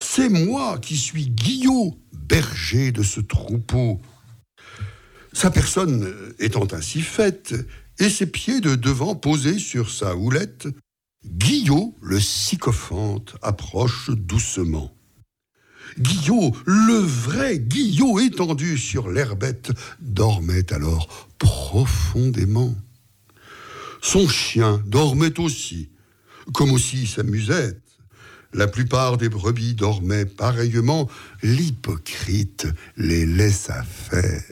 C'est moi qui suis Guillot, berger de ce troupeau. Sa personne étant ainsi faite, et ses pieds de devant posés sur sa houlette, Guillot, le sycophante, approche doucement. Guillot, le vrai Guillot étendu sur l'herbette, dormait alors profondément. Son chien dormait aussi, comme aussi sa musette. La plupart des brebis dormaient pareillement, l'hypocrite les laissa faire.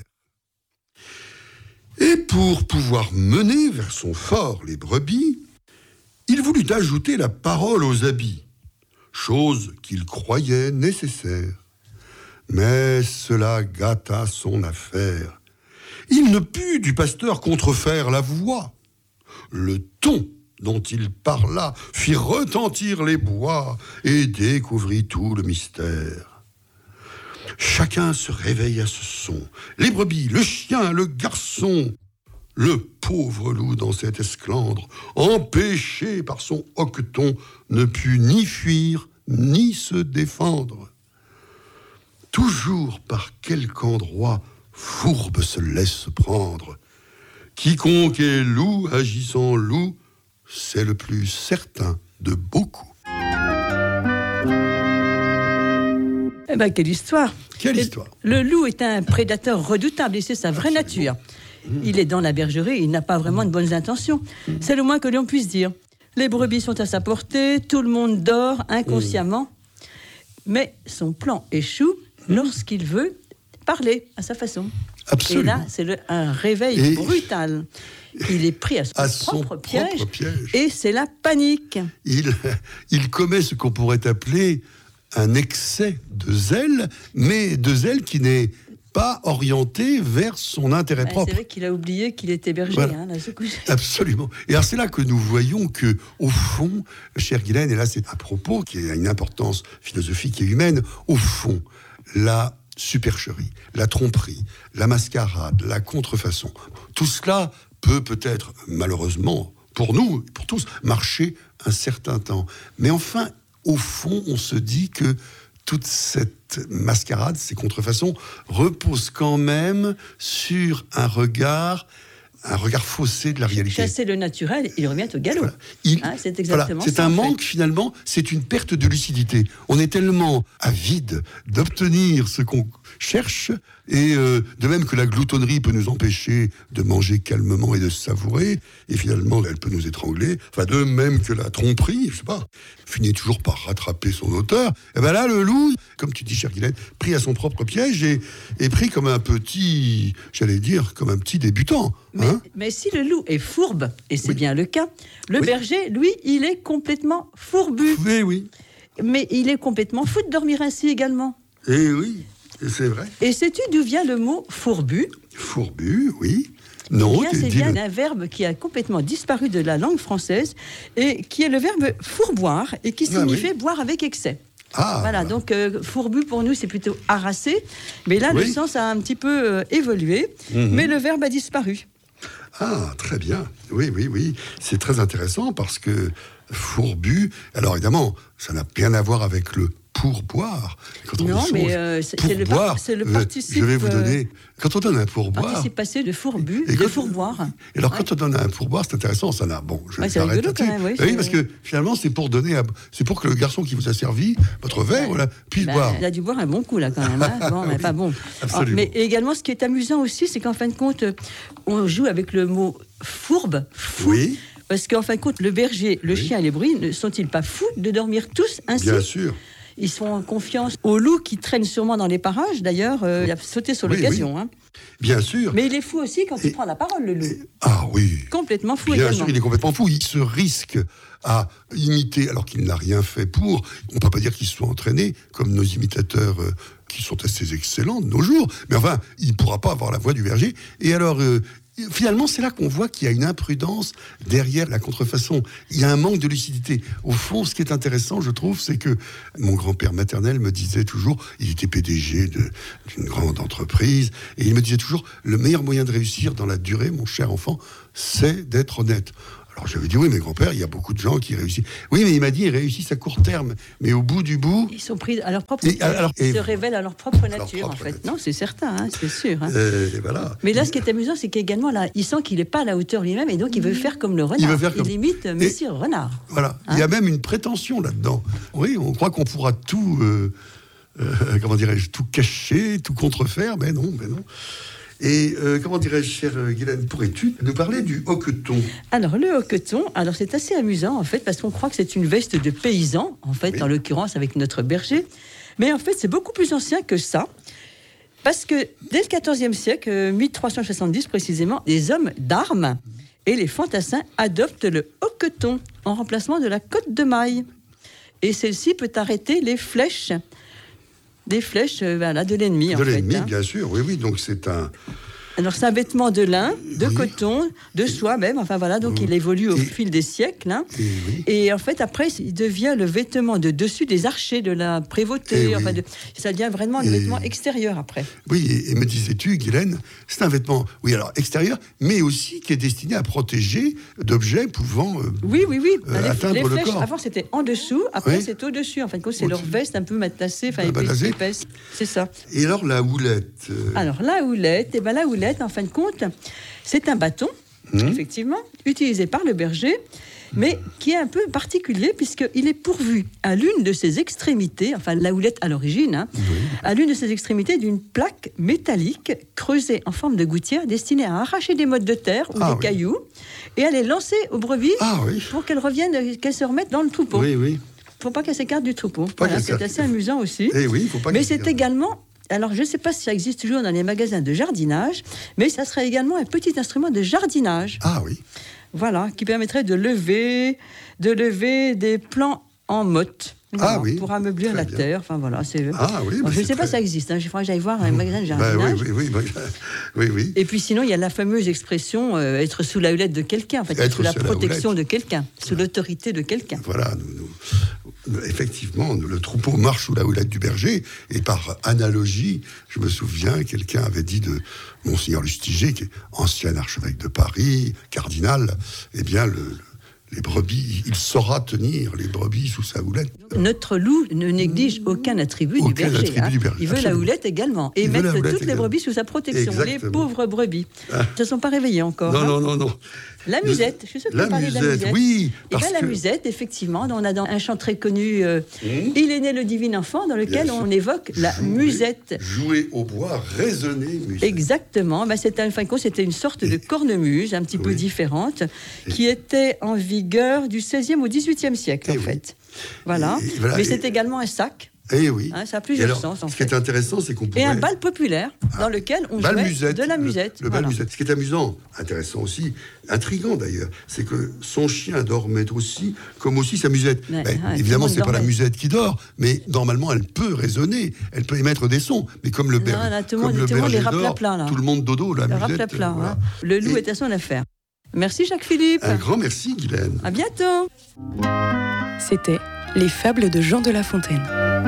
Et pour pouvoir mener vers son fort les brebis, il voulut ajouter la parole aux habits, chose qu'il croyait nécessaire. Mais cela gâta son affaire. Il ne put du pasteur contrefaire la voix. Le ton dont il parla fit retentir les bois et découvrit tout le mystère. Chacun se réveille à ce son, les brebis, le chien, le garçon. Le pauvre loup dans cette esclandre, empêché par son hoqueton, ne put ni fuir ni se défendre. Toujours par quelque endroit, Fourbe se laisse prendre. Quiconque est loup agissant loup, c'est le plus certain de beaucoup. Eh ben, quelle histoire! Quelle histoire! Le loup est un prédateur redoutable et c'est sa vraie nature. Il est dans la bergerie, il n'a pas vraiment de bonnes intentions. C'est le moins que l'on puisse dire. Les brebis sont à sa portée, tout le monde dort inconsciemment. Mais son plan échoue lorsqu'il veut parler à sa façon. Absolument. Et là, c'est un réveil brutal. Il est pris à son propre piège et c'est la panique. Il commet ce qu'on pourrait appeler un excès de zèle, mais de zèle qui n'est pas orienté vers son intérêt propre. C'est vrai qu'il a oublié qu'il était berger. Voilà. Là, Absolument. Et alors c'est là que nous voyons que, au fond, chère Guylaine, et là c'est un propos qui a une importance philosophique et humaine, au fond, la supercherie, la tromperie, la mascarade, la contrefaçon, tout cela peut-être, malheureusement, pour nous, pour tous, marcher un certain temps. Mais enfin, au fond, on se dit que toute cette mascarade, ces contrefaçons, reposent quand même sur un regard faussé de la réalité. Chasser le naturel, il revient au galop. Voilà. C'est exactement c'est ça. un manque, finalement, c'est une perte de lucidité. On est tellement avide d'obtenir ce qu'on cherche, et de même que la gloutonnerie peut nous empêcher de manger calmement et de savourer, et finalement, elle peut nous étrangler, enfin, de même que la tromperie, je sais pas, finit toujours par rattraper son auteur, et ben là, le loup, comme tu dis, chère Guylaine, pris à son propre piège et pris comme un petit, j'allais dire, comme un petit débutant. Mais si le loup est fourbe, et c'est bien le cas, le berger, lui, il est complètement fourbu. Oui. Mais il est complètement fou de dormir ainsi également. Et oui, c'est vrai. Et sais-tu d'où vient le mot fourbu? Fourbu, oui. Non, c'est bien un verbe qui a complètement disparu de la langue française et qui est le verbe fourboire et qui signifie boire avec excès. Voilà, donc fourbu pour nous c'est plutôt harassé, mais là le sens a un petit peu évolué, mais le verbe a disparu. Ah, très bien, oui, c'est très intéressant parce que fourbu, alors évidemment, ça n'a rien à voir avec le pourboire. Non, mais c'est le participe. Je vais vous donner. Quand on donne un pourboire. Participe passé de fourbu, de fourboire. Et alors, quand on donne un pourboire, c'est intéressant. Ça n'a. Bon, je c'est rigolo quand même. Oui, parce que finalement, c'est pour donner. C'est pour que le garçon qui vous a servi votre verre, puisse boire. Il a dû boire un bon coup là quand même. Bon, mais pas bon. Absolument. Mais également, ce qui est amusant aussi, c'est qu'en fin de compte, on joue avec le mot fourbe, fou. Oui. Parce qu'en fin de compte, le berger, le chien et les brebis ne sont-ils pas fous de dormir tous ainsi? Bien sûr. Ils font en confiance au loup qui traîne sûrement dans les parages. D'ailleurs, il a sauté sur l'occasion. Oui. Bien sûr. Mais il est fou aussi quand il prend la parole, le loup. Ah oui. Complètement fou Bien également. sûr, il est complètement fou. Il se risque à imiter, alors qu'il n'a rien fait pour. On ne peut pas dire qu'il soit entraîné, comme nos imitateurs qui sont assez excellents de nos jours. Mais enfin, il ne pourra pas avoir la voix du berger. Et alors... finalement, c'est là qu'on voit qu'il y a une imprudence derrière la contrefaçon. Il y a un manque de lucidité. Au fond, ce qui est intéressant, je trouve, c'est que mon grand-père maternel me disait toujours, il était PDG d'une grande entreprise, et il me disait toujours, le meilleur moyen de réussir dans la durée, mon cher enfant, c'est d'être honnête. Alors j'avais dit, oui, mais grand-père, il y a beaucoup de gens qui réussissent. Oui, mais il m'a dit, ils réussissent à court terme. Mais au bout du bout... Ils sont pris à leur propre... Ils se révèlent à leur propre nature, en fait. Non, c'est certain, hein, c'est sûr. Hein. Voilà. Mais là, ce qui est amusant, c'est qu'également, là, il sent qu'il n'est pas à la hauteur lui-même, et donc il veut faire comme le renard. Il imite Monsieur Renard. Voilà. Hein, il y a même une prétention là-dedans. Oui, on croit qu'on pourra tout... comment dirais-je, tout cacher, tout contrefaire, mais non. Et comment dirais-je, chère Guylaine, pourrais-tu nous parler du hoqueton ? Alors, le hoqueton, c'est assez amusant, en fait, parce qu'on croit que c'est une veste de paysan, en fait, oui. En l'occurrence avec notre berger. Mais en fait, c'est beaucoup plus ancien que ça, parce que dès le XIVe siècle, 1370 précisément, les hommes d'armes et les fantassins adoptent le hoqueton en remplacement de la cotte de maille. Et celle-ci peut arrêter les flèches. Des flèches de l'ennemi, en fait. De l'ennemi, bien sûr, oui. Donc c'est un... Alors c'est un vêtement de lin, de coton, de soie même. Enfin voilà, donc il évolue au fil des siècles. Hein. Et en fait, après, il devient le vêtement de dessus des archers de la prévôté. Ça devient vraiment un vêtement extérieur après. Oui, et me disais-tu, Guylaine, c'est un vêtement, extérieur, mais aussi qui est destiné à protéger d'objets pouvant atteindre les flèches, le corps. Avant, c'était en dessous, après, c'est au-dessus. En fin de compte, c'est leur veste un peu matelassée, épaisse. C'est ça. Et alors, la houlette Alors, la houlette, en fin de compte, c'est un bâton, effectivement, utilisé par le berger, mais qui est un peu particulier puisqu'il est pourvu à l'une de ses extrémités, enfin la houlette à l'origine, à l'une de ses extrémités d'une plaque métallique creusée en forme de gouttière destinée à arracher des mottes de terre ou des cailloux et à les lancer aux brebis pour qu'elles reviennent, qu'elles se remettent dans le troupeau. Faut pas qu'elles s'écartent du troupeau. C'est assez amusant aussi. Mais c'est également... Alors, je ne sais pas si ça existe toujours dans les magasins de jardinage, mais ça serait également un petit instrument de jardinage. Ah oui. Voilà, qui permettrait de lever des plants en motte. Voilà, pour ameublir la terre. Enfin voilà, c'est. Je ne sais pas si ça existe. Il faudrait que j'aille voir un magasin de jardinage. Oui. Et puis sinon, il y a la fameuse expression être sous la houlette de quelqu'un, en fait, sous la protection de quelqu'un, sous l'autorité de quelqu'un. Voilà, effectivement, le troupeau marche sous la houlette du berger, et par analogie, je me souviens, quelqu'un avait dit de Monseigneur Lustiger, qui est ancien archevêque de Paris, cardinal, les brebis, il saura tenir les brebis sous sa houlette. Notre loup ne néglige aucun attribut du berger. Il veut la houlette également. Et mettre toutes les brebis sous sa protection. Exactement. Les pauvres brebis. Ils ne se sont pas réveillés encore. Non. La musette, je suis sûre que tu parlais de la musette. Oui, la musette, effectivement, on a dans un chant très connu, Il est né le divin enfant, dans lequel on évoque la musette. Jouer au bois, résonner, musette. Exactement, c'était une sorte de cornemuse, un petit peu différente, qui était en vigueur du XVIe au XVIIIe siècle, en fait. Voilà. Mais c'est également un sac. Ça a plusieurs sens, en fait. Ce qui est intéressant, c'est qu'on pouvait... Et un bal populaire, dans lequel on jouait de la musette. Le bal musette. Ce qui est amusant, intéressant aussi, intriguant d'ailleurs, c'est que son chien dormait aussi, comme aussi sa musette. Évidemment, c'est pas la musette qui dort, mais normalement, elle peut résonner, elle peut émettre des sons. Mais comme le berger dort, tout le monde dodo, la musette. Le loup est à son affaire. Merci Jacques-Philippe. Un grand merci, Guylaine. À bientôt. C'était Les Fables de Jean de La Fontaine.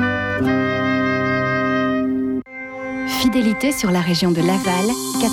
Fidélité sur la région de Laval,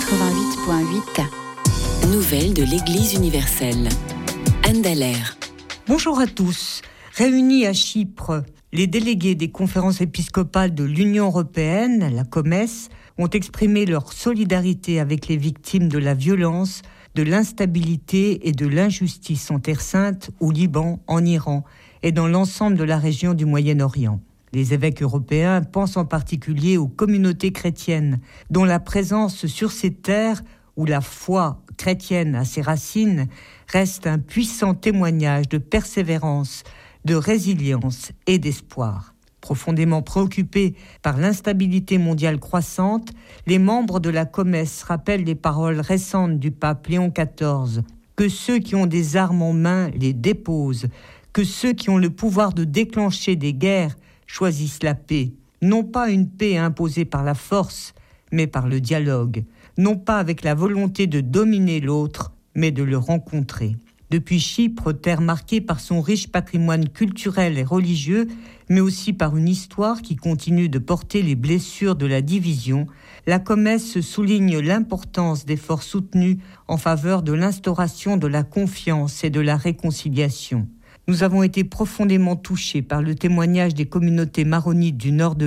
88.8. Nouvelles de l'Église universelle. Anne Dallaire. Bonjour à tous. Réunis à Chypre, les délégués des conférences épiscopales de l'Union européenne, la COMES, ont exprimé leur solidarité avec les victimes de la violence, de l'instabilité et de l'injustice en Terre Sainte, au Liban, en Iran et dans l'ensemble de la région du Moyen-Orient. Les évêques européens pensent en particulier aux communautés chrétiennes, dont la présence sur ces terres, où la foi chrétienne a ses racines, reste un puissant témoignage de persévérance, de résilience et d'espoir. Profondément préoccupés par l'instabilité mondiale croissante, les membres de la COMES rappellent les paroles récentes du pape Léon XIV, que ceux qui ont des armes en main les déposent, que ceux qui ont le pouvoir de déclencher des guerres choisissent la paix, non pas une paix imposée par la force, mais par le dialogue, non pas avec la volonté de dominer l'autre, mais de le rencontrer. Depuis Chypre, terre marquée par son riche patrimoine culturel et religieux, mais aussi par une histoire qui continue de porter les blessures de la division, la COMES souligne l'importance d'efforts soutenus en faveur de l'instauration de la confiance et de la réconciliation. Nous avons été profondément touchés par le témoignage des communautés maronites du nord de